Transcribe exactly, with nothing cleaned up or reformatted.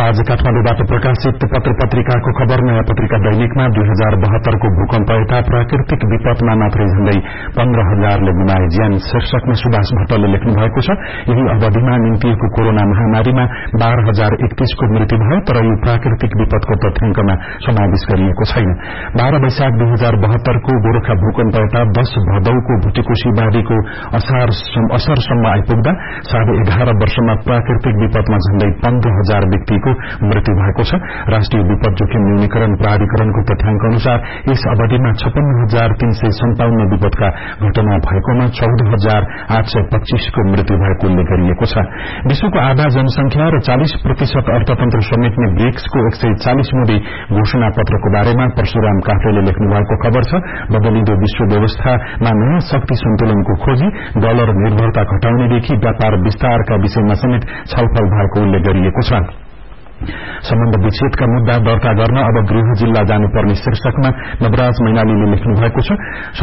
आज काठमाडौँबाट प्रकाशित पत्र पत्रिकाको खबर नयाँ पत्रिका दैनिकमा दुई हजार बहत्तरको भूकम्प यता प्राकृतिक विपदमा मात्रै झण्डै पन्ध्र हजारले गुमाए ज्यान शीर्षकमा सुभाष भट्टले लेख्नु भएको छ। यही अवधिमा निम्तिएको कोरोना महामारीमा बाह्र हजार एकतीसको मृत्यु भयो, तर यो प्राकृतिक विपदको तथ्याङ्कमा समावेश गरिएको छैन। बाह्र वैशाख दुई हजार बहत्तरको गोरखा भूकम्प यता दश भदौको भुटेकोशी बाढ़ीको असरसम्म आइपुग्दा साढे एघार वर्षमा प्राकृतिक विपदमा झण्डै पन्ध्र हजार व्यक्तिको मृत्यु भएको छ। राष्ट्रिय विपद जोखिम न्यूनीकरण प्राधिकरणको तथ्याङ्क अनुसार यस अवधिमा छप्पन्न हजार तीन सय सन्ताउन्न विपदका घटना भएकोमा चौध हजार आठ सय पच्चीसको मृत्यु भएको उल्लेख गरिएको छ। विश्वको आधा जनसंख्या र चालिस प्रतिशत अर्थतन्त्र समेट्ने ब्रिक्सको एक सय चालिस मुदी घोषणा पत्रको बारेमा परशुराम काफ्लेले लेख्नु भएको खबर छ। बदलिँदो विश्व व्यवस्थामा नयाँ शक्ति सन्तुलनको खोजी, डलर निर्भरता घटाउनेदेखि व्यापार विस्तारका विषयमा समेत छलफल भएको उल्लेख गरिएको छ। सम्बन्ध विच्छेदका मुद्दा दर्ता गर्न अब गृह जिल्ला जानुपर्ने शीर्षकमा नवराज मैनालीले लेख्नु भएको छ।